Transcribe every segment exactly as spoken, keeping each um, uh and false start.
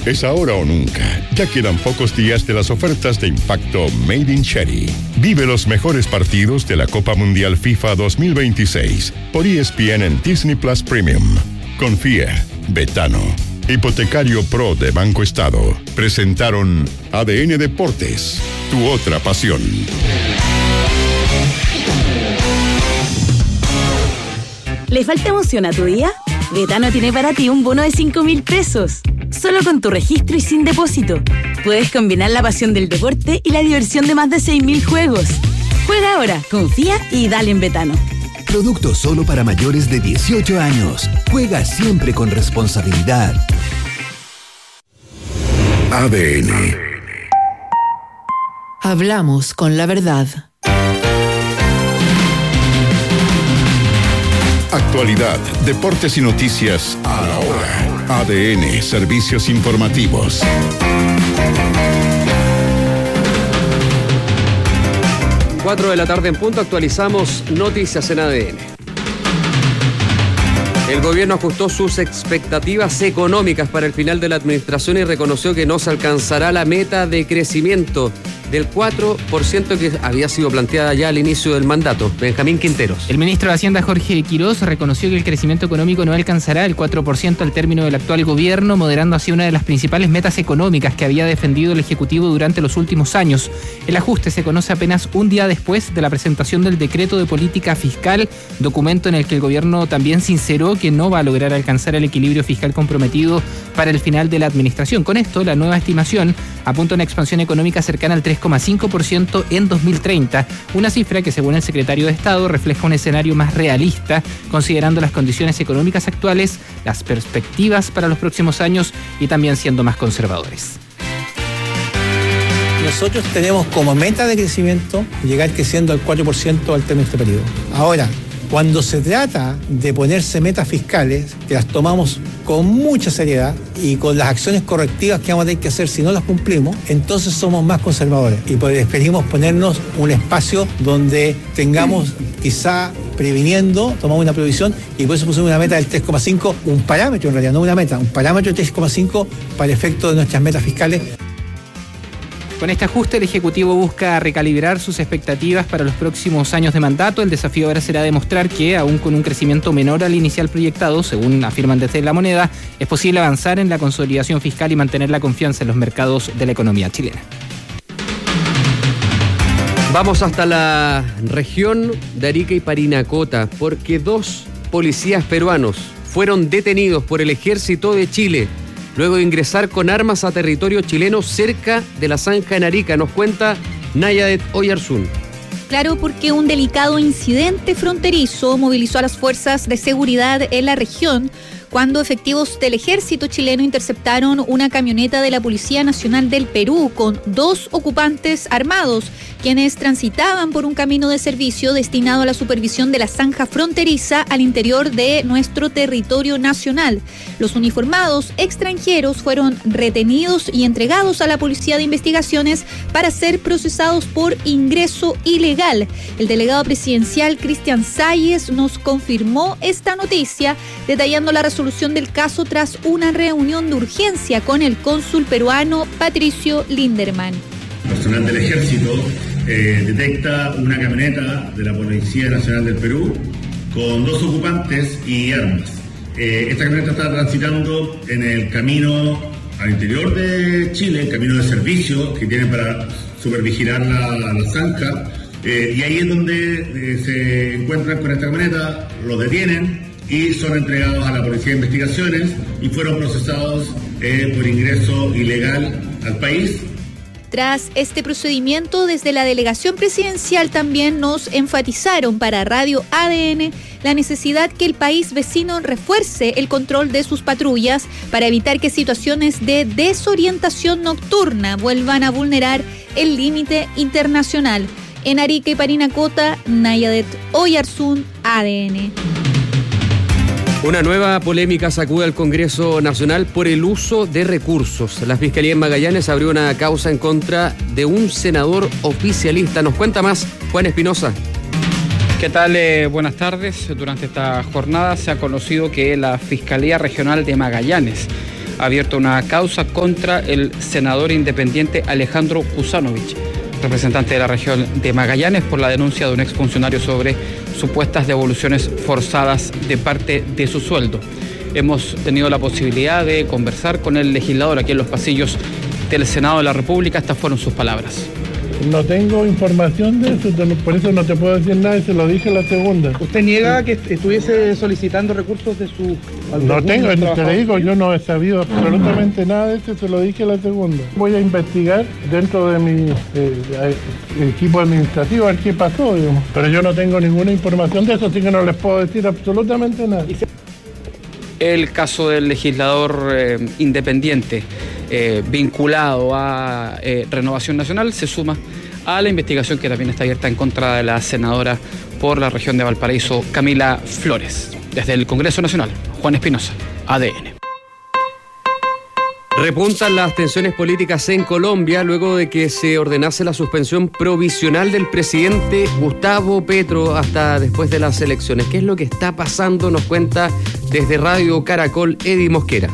Es ahora o nunca. Ya quedan pocos días de las ofertas de impacto Made in Cherry. Vive los mejores partidos de la Copa Mundial FIFA dos mil veintiséis por E S P N en Disney Plus Premium. Confía, Betano. Hipotecario Pro de Banco Estado. Presentaron A D N Deportes, tu otra pasión. ¿Le falta emoción a tu día? Betano tiene para ti un bono de cinco mil pesos. Solo con tu registro y sin depósito. Puedes combinar la pasión del deporte y la diversión de más de seis mil juegos. Juega ahora, confía y dale en Betano. Producto solo para mayores de dieciocho años. Juega siempre con responsabilidad. A D N. Hablamos con la verdad. Actualidad, deportes y noticias a la hora. A D N, servicios informativos. cuatro de la tarde en punto, actualizamos noticias en A D N. El gobierno ajustó sus expectativas económicas para el final de la administración y reconoció que no se alcanzará la meta de crecimiento del cuatro por ciento que había sido planteada ya al inicio del mandato. Benjamín Quinteros. El ministro de Hacienda, Jorge Quirós, reconoció que el crecimiento económico no alcanzará el cuatro por ciento al término del actual gobierno, moderando así una de las principales metas económicas que había defendido el Ejecutivo durante los últimos años. El ajuste se conoce apenas un día después de la presentación del decreto de política fiscal, documento en el que el gobierno también sinceró que no va a lograr alcanzar el equilibrio fiscal comprometido para el final de la administración. Con esto, la nueva estimación apunta a una expansión económica cercana al tres coma cinco por ciento en dos mil treinta, una cifra que según el secretario de Estado refleja un escenario más realista, considerando las condiciones económicas actuales, las perspectivas para los próximos años y también siendo más conservadores. Nosotros tenemos como meta de crecimiento llegar creciendo al cuatro por ciento al término de este periodo. Ahora, cuando se trata de ponerse metas fiscales, que las tomamos con mucha seriedad y con las acciones correctivas que vamos a tener que hacer si no las cumplimos, entonces somos más conservadores y preferimos ponernos un espacio donde tengamos quizá previniendo, tomamos una previsión y por eso pusimos una meta del tres coma cinco, un parámetro en realidad, no una meta, un parámetro del tres coma cinco para el efecto de nuestras metas fiscales. Con este ajuste, el Ejecutivo busca recalibrar sus expectativas para los próximos años de mandato. El desafío ahora será demostrar que, aún con un crecimiento menor al inicial proyectado, según afirman desde La Moneda, es posible avanzar en la consolidación fiscal y mantener la confianza en los mercados de la economía chilena. Vamos hasta la región de Arica y Parinacota, porque dos policías peruanos fueron detenidos por el Ejército de Chile luego de ingresar con armas a territorio chileno cerca de la zanja en Arica. Nos cuenta Nayadet Oyarzún. Claro, porque un delicado incidente fronterizo movilizó a las fuerzas de seguridad en la región cuando efectivos del ejército chileno interceptaron una camioneta de la Policía Nacional del Perú con dos ocupantes armados, quienes transitaban por un camino de servicio destinado a la supervisión de la zanja fronteriza al interior de nuestro territorio nacional. Los uniformados extranjeros fueron retenidos y entregados a la Policía de Investigaciones para ser procesados por ingreso ilegal. El delegado presidencial Cristian Salles nos confirmó esta noticia, detallando la resolución del caso tras una reunión de urgencia con el cónsul peruano Patricio Linderman. Personal del ejército eh, detecta una camioneta de la Policía Nacional del Perú con dos ocupantes y armas. Eh, esta camioneta está transitando en el camino al interior de Chile, el camino de servicio que tienen para supervigilar la, la zanja, eh, y ahí es donde eh, se encuentran con esta camioneta, los detienen y son entregados a la Policía de Investigaciones y fueron procesados eh, por ingreso ilegal al país. Tras este procedimiento, desde la delegación presidencial también nos enfatizaron para Radio A D N la necesidad que el país vecino refuerce el control de sus patrullas para evitar que situaciones de desorientación nocturna vuelvan a vulnerar el límite internacional. En Arica y Parinacota, Nayadet Oyarzún, A D N. Una nueva polémica sacude al Congreso Nacional por el uso de recursos. La Fiscalía en Magallanes abrió una causa en contra de un senador oficialista. Nos cuenta más Juan Espinosa. ¿Qué tal? Eh, buenas tardes. Durante esta jornada se ha conocido que la Fiscalía Regional de Magallanes ha abierto una causa contra el senador independiente Alejandro Kusanovich, representante de la región de Magallanes, por la denuncia de un exfuncionario sobre supuestas devoluciones forzadas de parte de su sueldo. Hemos tenido la posibilidad de conversar con el legislador aquí en los pasillos del Senado de la República. Estas fueron sus palabras. No tengo información de eso, por eso no te puedo decir nada y se lo dije la segunda. ¿Usted niega que estuviese solicitando recursos de su... No tengo, te le digo, yo no he sabido absolutamente nada de eso, se lo dije la segunda. Voy a investigar dentro de mi eh, equipo administrativo a ver qué pasó, digamos. Pero yo no tengo ninguna información de eso, así que no les puedo decir absolutamente nada. El caso del legislador eh, independiente eh, vinculado a eh, Renovación Nacional se suma a la investigación que también está abierta en contra de la senadora por la región de Valparaíso, Camila Flores. Desde el Congreso Nacional, Juan Espinosa, A D N. Repuntan las tensiones políticas en Colombia luego de que se ordenase la suspensión provisional del presidente Gustavo Petro hasta después de las elecciones. ¿Qué es lo que está pasando? Nos cuenta desde Radio Caracol Eddie Mosquera.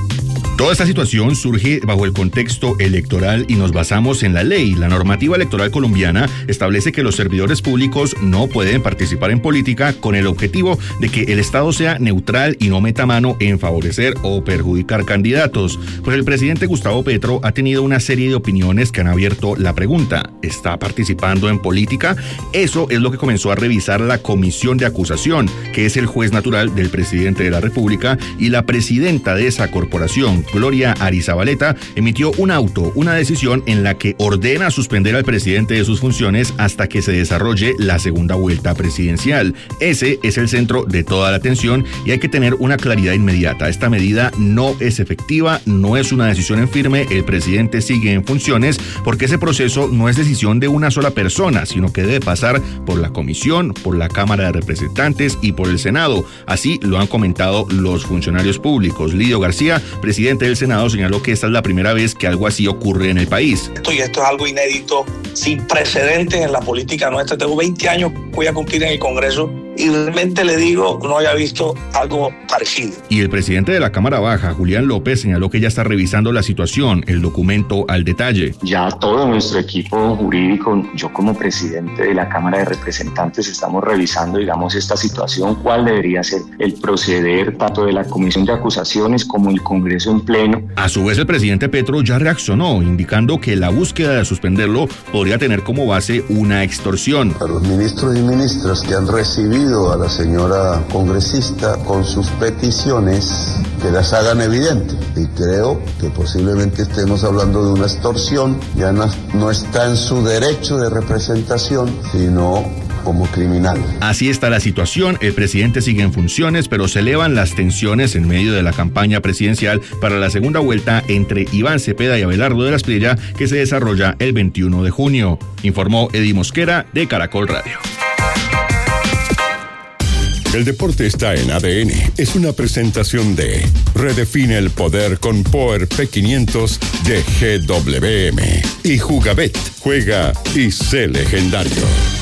Toda esta situación surge bajo el contexto electoral y nos basamos en la ley. La normativa electoral colombiana establece que los servidores públicos no pueden participar en política con el objetivo de que el Estado sea neutral y no meta mano en favorecer o perjudicar candidatos. Pues el presidente Gustavo Petro ha tenido una serie de opiniones que han abierto la pregunta: ¿está participando en política? Eso es lo que comenzó a revisar la Comisión de Acusación, que es el juez natural del presidente de la República, y la presidenta de esa corporación, Gloria Arizabaleta, emitió un auto, una decisión en la que ordena suspender al presidente de sus funciones hasta que se desarrolle la segunda vuelta presidencial. Ese es el centro de toda la atención y hay que tener una claridad inmediata. Esta medida no es efectiva, no es una decisión en firme, el presidente sigue en funciones porque ese proceso no es decisión de una sola persona, sino que debe pasar por la Comisión, por la Cámara de Representantes y por el Senado. Así lo han comentado los funcionarios públicos. Lidio García, presidente del Senado, señaló que esta es la primera vez que algo así ocurre en el país. Esto, y esto es algo inédito, sin precedentes en la política nuestra. Tengo veinte años, voy a cumplir en el Congreso y realmente le digo, no había visto algo parecido. Y el presidente de la Cámara Baja, Julián López, señaló que ya está revisando la situación, el documento al detalle. Ya todo nuestro equipo jurídico, yo como presidente de la Cámara de Representantes, estamos revisando, digamos, esta situación, cuál debería ser el proceder tanto de la Comisión de Acusaciones como el Congreso en pleno. A su vez, el presidente Petro ya reaccionó, indicando que la búsqueda de suspenderlo podría tener como base una extorsión. A los ministros y ministras que han recibido a la señora congresista con sus peticiones, que las hagan evidentes. Y creo que posiblemente estemos hablando de una extorsión. Ya no, no está en su derecho de representación, sino como criminal. Así está la situación, el presidente sigue en funciones, pero se elevan las tensiones en medio de la campaña presidencial para la segunda vuelta entre Iván Cepeda y Abelardo de la Espriella, que se desarrolla el veintiuno de junio. Informó Eddie Mosquera de Caracol Radio. El deporte está en A D N. Es una presentación de Redefine el poder con Power P quinientos de G W M. Y Jugabet. Juega y sé legendario.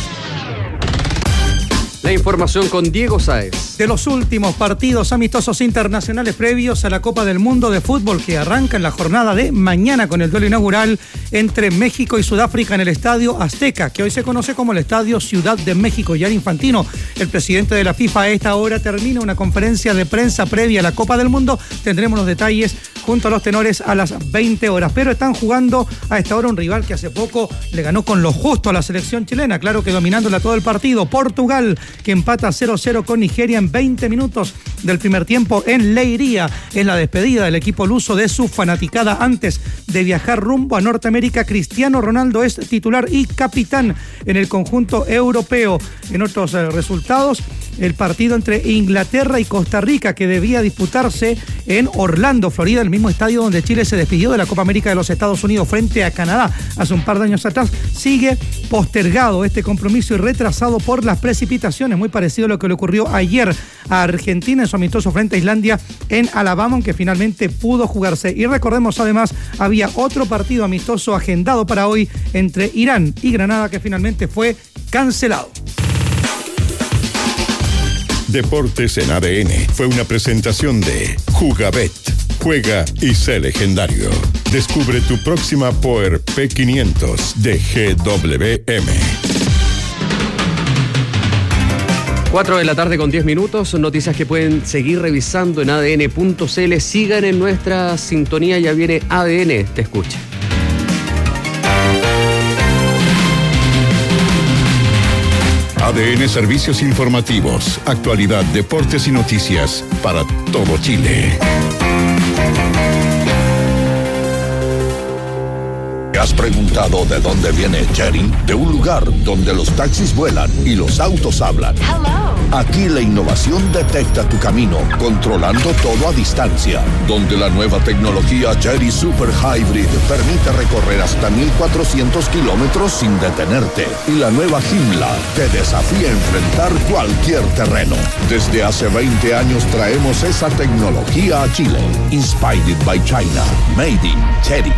La información con Diego Sáez. De los últimos partidos amistosos internacionales previos a la Copa del Mundo de Fútbol que arranca en la jornada de mañana con el duelo inaugural entre México y Sudáfrica en el Estadio Azteca, que hoy se conoce como el Estadio Ciudad de México. Gianni Infantino, el presidente de la FIFA, a esta hora termina una conferencia de prensa previa a la Copa del Mundo. Tendremos los detalles junto a los tenores a las veinte horas, pero están jugando a esta hora un rival que hace poco le ganó con lo justo a la selección chilena, claro que dominándola todo el partido. Portugal, que empata cero cero con Nigeria en veinte minutos del primer tiempo en Leiria. Es la despedida del equipo luso de su fanaticada antes de viajar rumbo a Norteamérica. Cristiano Ronaldo es titular y capitán en el conjunto europeo. En otros eh, resultados, el partido entre Inglaterra y Costa Rica, que debía disputarse en Orlando, Florida, el mismo estadio donde Chile se despidió de la Copa América de los Estados Unidos frente a Canadá hace un par de años atrás, sigue postergado este compromiso y retrasado por las precipitaciones, muy parecido a lo que le ocurrió ayer a Argentina en su amistoso frente a Islandia en Alabama, aunque finalmente pudo jugarse. Y recordemos, además, había otro partido amistoso agendado para hoy entre Irán y Granada, que finalmente fue cancelado. Deportes en A D N fue una presentación de Jugabet. Juega y sé legendario. Descubre tu próxima Power P quinientos de G W M. cuatro de la tarde con diez minutos, noticias que pueden seguir revisando en A D N punto C L. Sigan en nuestra sintonía, ya viene A D N, te escucha. A D N Servicios Informativos, actualidad, deportes y noticias para todo Chile. ¿Te has preguntado de dónde viene Chery? De un lugar donde los taxis vuelan y los autos hablan. Hello. Aquí la innovación detecta tu camino, controlando todo a distancia. Donde la nueva tecnología Chery Super Hybrid permite recorrer hasta mil cuatrocientos kilómetros sin detenerte. Y la nueva Joomla te desafía a enfrentar cualquier terreno. Desde hace veinte años traemos esa tecnología a Chile. Inspired by China. Made in Chery.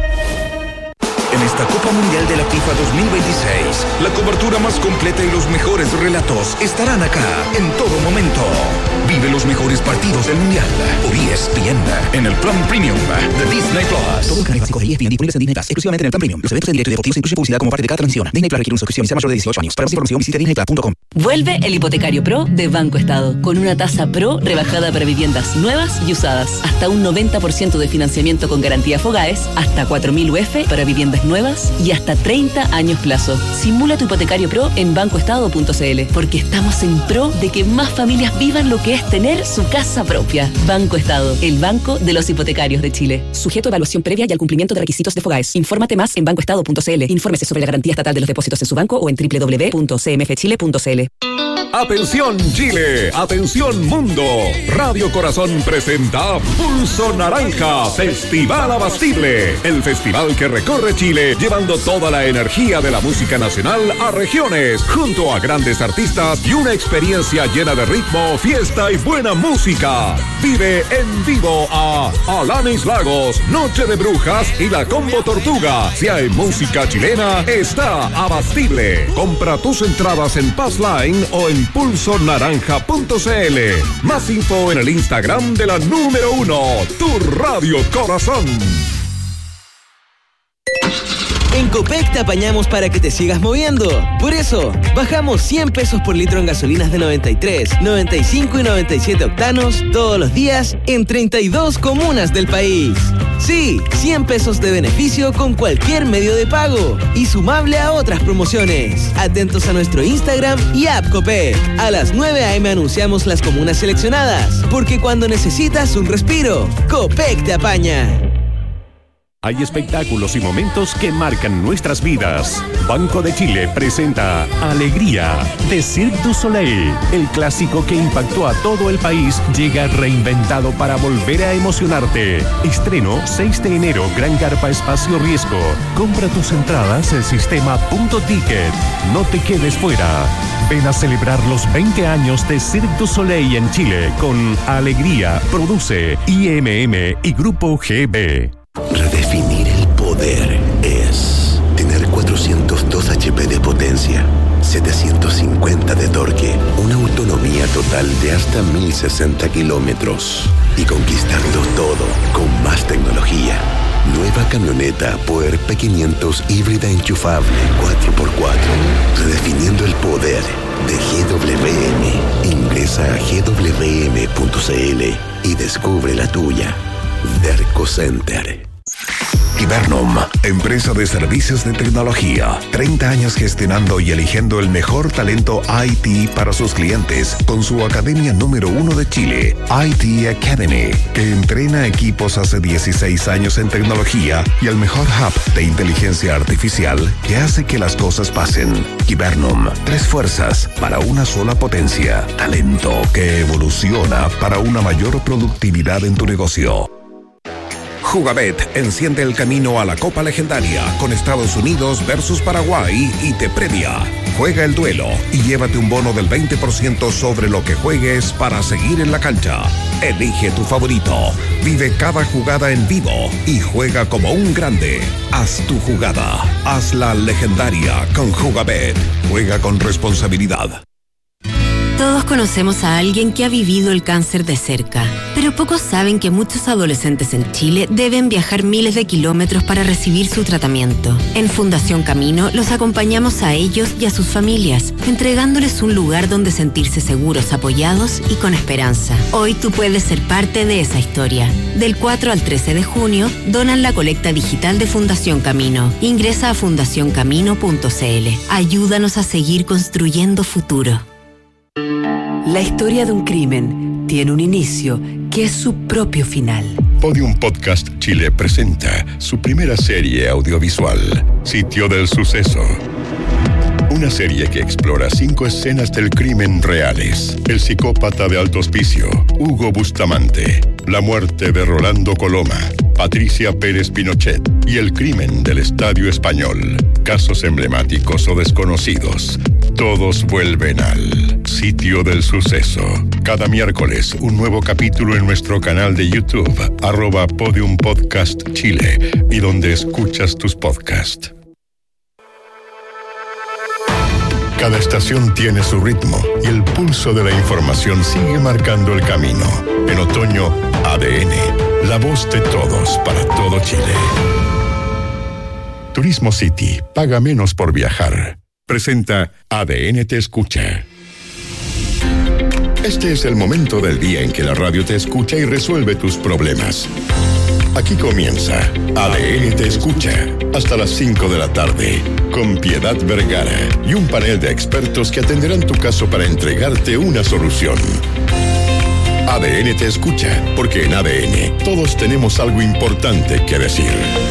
En esta Copa Mundial de la FIFA dos mil veintiséis, la cobertura más completa y los mejores relatos estarán acá en todo momento. Vive los mejores partidos del Mundial por E S P N en el plan Premium de Disney Plus. Todos los canales básicos de E S P N disponibles en Disney Plus, exclusivamente en el plan Premium. Los eventos en directo y deportivos incluyen publicidad como parte de cada transmisión. Disney Plus requiere una suscripción y sea mayor de dieciocho años. Para más información visite disney plus punto com. Vuelve el hipotecario Pro de Banco Estado, con una tasa Pro rebajada para viviendas nuevas y usadas. Hasta un noventa por ciento de financiamiento con garantía Fogaes, hasta cuatro mil U F para viviendas nuevas y hasta treinta años plazo. Simula tu hipotecario Pro en banco estado punto c l, porque estamos en pro de que más familias vivan lo que es tener su casa propia. Banco Estado, el banco de los hipotecarios de Chile. Sujeto a evaluación previa y al cumplimiento de requisitos de Fogaes. Infórmate más en banco estado punto c l. Infórmese sobre la garantía estatal de los depósitos en su banco o en doble u doble u doble u punto c m f chile punto c l. Atención Chile, atención mundo. Radio Corazón presenta Pulso Naranja, Festival Abastible. El festival que recorre Chile llevando toda la energía de la música nacional a regiones, junto a grandes artistas y una experiencia llena de ritmo, fiesta y buena música. Vive en vivo a Alanis Lagos, Noche de Brujas y la Combo Tortuga. Si hay música chilena, está Abastible. Compra tus entradas en Passline o en pulso naranja punto c l. Más info en el Instagram de la número uno, tu Radio Corazón. En Copec te apañamos para que te sigas moviendo. Por eso, bajamos cien pesos por litro en gasolinas de noventa y tres, noventa y cinco y noventa y siete octanos todos los días en treinta y dos comunas del país. Sí, cien pesos de beneficio con cualquier medio de pago y sumable a otras promociones. Atentos a nuestro Instagram y app Copec. A las nueve a eme anunciamos las comunas seleccionadas, porque cuando necesitas un respiro, Copec te apaña. Hay espectáculos y momentos que marcan nuestras vidas. Banco de Chile presenta Alegría de Cirque du Soleil. El clásico que impactó a todo el país llega reinventado para volver a emocionarte. Estreno seis de enero, Gran Carpa Espacio Riesgo. Compra tus entradas en sistema punto ticket. No te quedes fuera. Ven a celebrar los veinte años de Cirque du Soleil en Chile con Alegría. Produce I M M y Grupo G B. Redefinir el poder es tener cuatrocientos dos hache pe de potencia, setecientos cincuenta de torque, una autonomía total de hasta mil sesenta kilómetros y conquistarlo todo con más tecnología. Nueva camioneta Power P quinientos híbrida enchufable cuatro por cuatro, redefiniendo el poder de G W M. Ingresa a g w m punto c l y descubre la tuya. Derco Center. Ibernum, empresa de servicios de tecnología. treinta años gestionando y eligiendo el mejor talento I T para sus clientes con su academia número uno de Chile, I T Academy, que entrena equipos hace dieciséis años en tecnología y el mejor hub de inteligencia artificial que hace que las cosas pasen. Ibernum, tres fuerzas para una sola potencia. Talento que evoluciona para una mayor productividad en tu negocio. Jugabet enciende el camino a la Copa Legendaria con Estados Unidos versus Paraguay y te premia. Juega el duelo y llévate un bono del veinte por ciento sobre lo que juegues para seguir en la cancha. Elige tu favorito, vive cada jugada en vivo y juega como un grande. Haz tu jugada, hazla legendaria con Jugabet. Juega con responsabilidad. Todos Todos conocemos a alguien que ha vivido el cáncer de cerca, pero pocos saben que muchos adolescentes en Chile deben viajar miles de kilómetros para recibir su tratamiento. En Fundación Camino los acompañamos a ellos y a sus familias, entregándoles un lugar donde sentirse seguros, apoyados y con esperanza. Hoy tú puedes ser parte de esa historia. Del cuatro al trece de junio, donan la colecta digital de Fundación Camino. Ingresa a fundación camino punto c l. Ayúdanos a seguir construyendo futuro. La historia de un crimen tiene un inicio que es su propio final. Podium Podcast Chile presenta su primera serie audiovisual, Sitio del Suceso. Una serie que explora cinco escenas del crimen reales. El psicópata de Alto Hospicio, Hugo Bustamante, la muerte de Rolando Coloma, Patricia Pérez Pinochet y el crimen del Estadio Español. Casos emblemáticos o desconocidos. Todos vuelven al Sitio del Suceso. Cada miércoles, un nuevo capítulo en nuestro canal de YouTube, arroba Podium Podcast Chile, y donde escuchas tus podcasts. Cada estación tiene su ritmo y el pulso de la información sigue marcando el camino. En otoño, A D N, la voz de todos para todo Chile. Turismo City, paga menos por viajar. Presenta A D N Te Escucha. Este es el momento del día en que la radio te escucha y resuelve tus problemas. Aquí comienza A D N Te Escucha, hasta las cinco de la tarde, con Piedad Vergara y un panel de expertos que atenderán tu caso para entregarte una solución. A D N Te Escucha, porque en A D N todos tenemos algo importante que decir.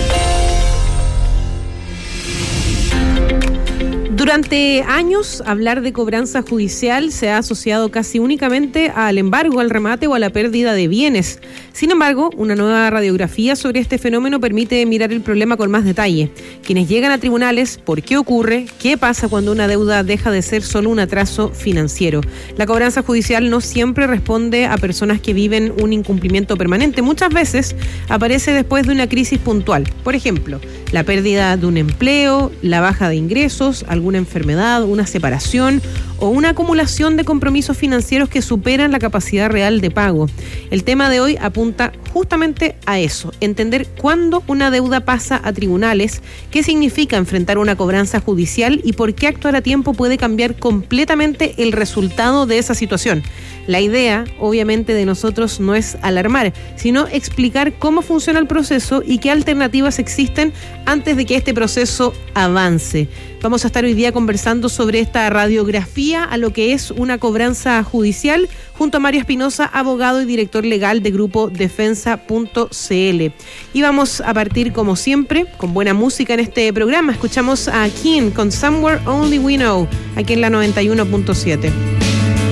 Durante años, hablar de cobranza judicial se ha asociado casi únicamente al embargo, al remate o a la pérdida de bienes. Sin embargo, una nueva radiografía sobre este fenómeno permite mirar el problema con más detalle. Quienes llegan a tribunales, por qué ocurre, qué pasa cuando una deuda deja de ser solo un atraso financiero. La cobranza judicial no siempre responde a personas que viven un incumplimiento permanente. Muchas veces aparece después de una crisis puntual. Por ejemplo, la pérdida de un empleo, la baja de ingresos, alguna enfermedad, una separación o una acumulación de compromisos financieros que superan la capacidad real de pago. El tema de hoy apunta justamente a eso, entender cuándo una deuda pasa a tribunales, qué significa enfrentar una cobranza judicial y por qué actuar a tiempo puede cambiar completamente el resultado de esa situación. La idea, obviamente, de nosotros no es alarmar, sino explicar cómo funciona el proceso y qué alternativas existen antes de que este proceso avance. Vamos a estar hoy día conversando sobre esta radiografía a lo que es una cobranza judicial junto a Mario Espinosa, abogado y director legal de Grupo Defensa punto c l. Y vamos a partir, como siempre, con buena música en este programa. Escuchamos a King con Somewhere Only We Know, aquí en la noventa y uno punto siete.